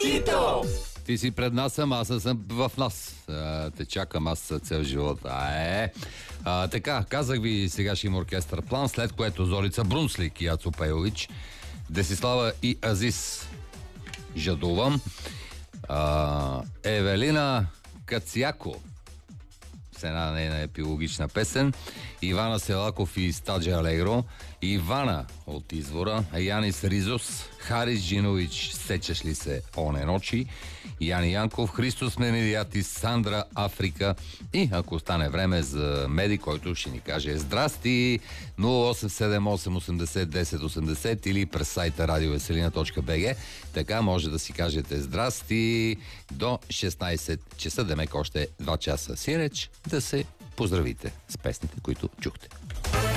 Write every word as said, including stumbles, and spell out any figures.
Тито! Ти си пред нас, ама аз съм в нас. А, те чакам аз цел живот. А, е. А, така, казах ви, сега ще има оркестър план, след което Зорица Брунслик и Ацо Пейович, Десислава и Азис Жадувам, а, Евелина Кацяко с една нейна епилогична песен, Ивана Селаков и Стаджа Алегро, Ивана от Извора, Янис Ризос, Харис Джинович, Сечеш ли се оне ночи, Яни Янков, Христос Менедиатис, Сандра Африка и ако остане време за Меди, който ще ни каже здрасти, нула осем седем осем осемдесет десет осемдесет или през сайта радиовеселина точка бг. Така може да си кажете здрасти до шестнайсет часа, демек още два часа. Сиреч да се поздравите с песните, които чухте.